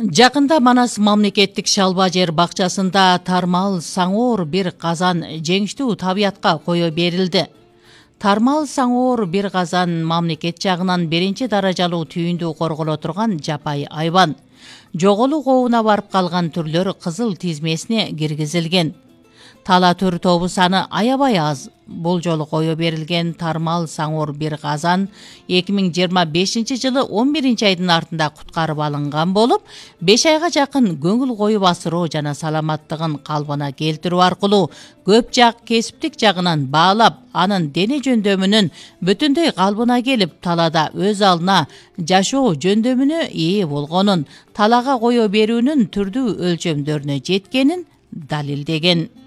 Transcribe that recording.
Жакында Манас мамлекеттик шалба жер бакчасында тармал саңоор бир казан жеңиштүү табиятка кое берилди. Тармал саңоор бир казан мамлекет жагынан биринчи даражалуу түйүндү корголо турган жапай айбан. Жоголуу коовуна барып калган түрлөр кызыл тизмесине киргизилген. Тала түр тобу саны аябай аз. Бул жолу кое берилген тармал саңоор бир казан 2025 жылы 11 айдын артында куткарып алынган болуп, 5 айга жакын көңүл коюп асыроо жана саламаттыгын калыбына келтирүү аркылуу көп жак кесиптик жагынан баалап, анын дене жөндөмүнүн бүтүндөй калыбына келип, талада өз алдына жашоо жөндөмүнө ээ болгонун, талага кое берүүнүн түрдүү өлчөмдөрүнө жеткенин далилдеген.